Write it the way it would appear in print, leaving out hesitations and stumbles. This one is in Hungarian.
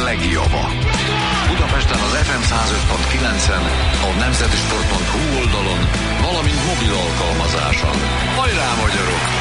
legjava. Budapesten az FM 105.9-en, a nemzetisport.hu oldalon, valamint mobil alkalmazáson. Hajrá, magyarok!